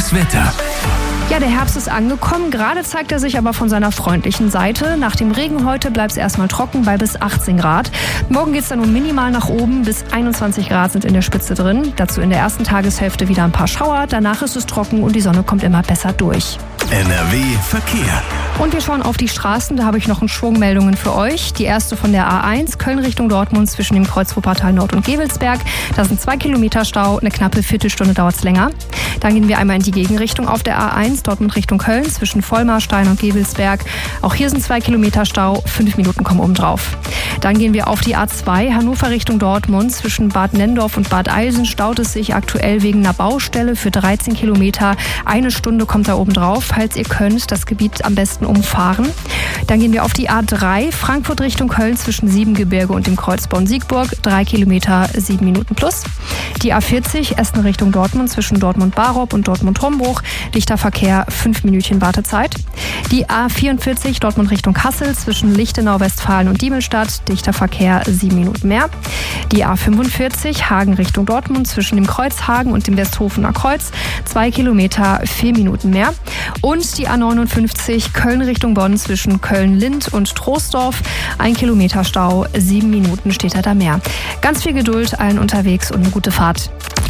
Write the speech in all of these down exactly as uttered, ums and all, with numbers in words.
Das Wetter. Ja, der Herbst ist angekommen. Gerade zeigt er sich aber von seiner freundlichen Seite. Nach dem Regen heute bleibt es erstmal trocken bei bis achtzehn Grad. Morgen geht es dann nur minimal nach oben. Bis einundzwanzig Grad sind in der Spitze drin. Dazu in der ersten Tageshälfte wieder ein paar Schauer. Danach ist es trocken und die Sonne kommt immer besser durch. N R W Verkehr. Und wir schauen auf die Straßen, da habe ich noch einen Schwung Meldungen für euch. Die erste von der A eins, Köln Richtung Dortmund zwischen dem Kreuz Wuppertal Nord und Gevelsberg. Da sind zwei Kilometer Stau, eine knappe Viertelstunde dauert es länger. Dann gehen wir einmal in die Gegenrichtung auf der A eins, Dortmund Richtung Köln zwischen Vollmarstein und Gevelsberg. Auch hier sind zwei Kilometer Stau, fünf Minuten kommen oben drauf. Dann gehen wir auf die A zwei, Hannover Richtung Dortmund. Zwischen Bad Nendorf und Bad Eilsen staut es sich aktuell wegen einer Baustelle für dreizehn Kilometer. Eine Stunde kommt da oben drauf. Falls ihr könnt, das Gebiet am besten umfahren. Dann gehen wir auf die A drei, Frankfurt Richtung Köln zwischen Siebengebirge und dem Kreuz Bonn-Siegburg. Drei Kilometer, sieben Minuten plus. Die A vierzig, Essen Richtung Dortmund zwischen Dortmund-Barob und Dortmund-Hombruch. Dichter Verkehr, fünf Minütchen Wartezeit. Die A vierundvierzig, Dortmund Richtung Kassel zwischen Lichtenau, Westfalen und Diemelstadt. Dichter Verkehr, sieben Minuten mehr. Die A fünfundvierzig, Hagen Richtung Dortmund zwischen dem Kreuz Hagen und dem Westhofener Kreuz. Zwei Kilometer, vier Minuten mehr. Und die A neunundfünfzig, Köln Richtung Bonn zwischen Köln-Lind und Troisdorf. Ein Kilometer Stau, sieben Minuten steht da mehr. Ganz viel Geduld allen unterwegs und eine gute Fahrt.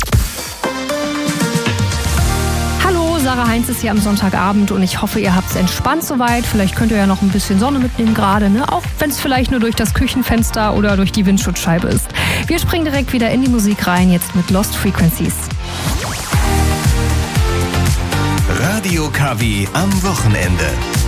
Hallo, Sarah Heinz ist hier am Sonntagabend und ich hoffe, ihr habt es entspannt soweit. Vielleicht könnt ihr ja noch ein bisschen Sonne mitnehmen gerade, ne? Auch wenn es vielleicht nur durch das Küchenfenster oder durch die Windschutzscheibe ist. Wir springen direkt wieder in die Musik rein, jetzt mit Lost Frequencies. Radio K W am Wochenende.